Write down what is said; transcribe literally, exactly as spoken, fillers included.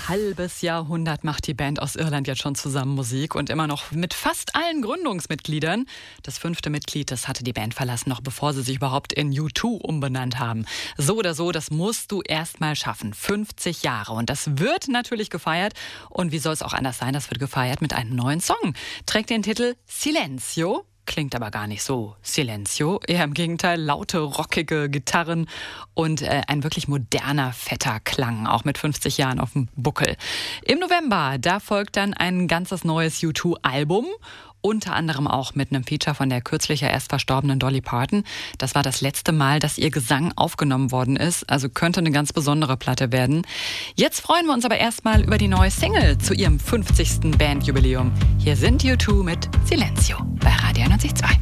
Ein halbes Jahrhundert macht die Band aus Irland jetzt schon zusammen Musik und immer noch mit fast allen Gründungsmitgliedern. Das fünfte Mitglied, das hatte die Band verlassen, noch bevor sie sich überhaupt in U zwei umbenannt haben. So oder so, das musst du erst mal schaffen. fünfzig Jahre. Und das wird natürlich gefeiert. Und wie soll es auch anders sein? Das wird gefeiert mit einem neuen Song. Trägt den Titel Silenzio. Klingt aber gar nicht so Silenzio. Eher im Gegenteil, laute, rockige Gitarren und äh, ein wirklich moderner, fetter Klang, auch mit fünfzig Jahren auf dem Buckel. Im November, da folgt dann ein ganzes neues U zwei Album. Unter anderem auch mit einem Feature von der kürzlich ja erst verstorbenen Dolly Parton. Das war das letzte Mal, dass ihr Gesang aufgenommen worden ist. Also könnte eine ganz besondere Platte werden. Jetzt freuen wir uns aber erstmal über die neue Single zu ihrem fünfzigsten Bandjubiläum. Hier sind U zwei mit Silenzio bei Radio einundneunzig Komma zwei.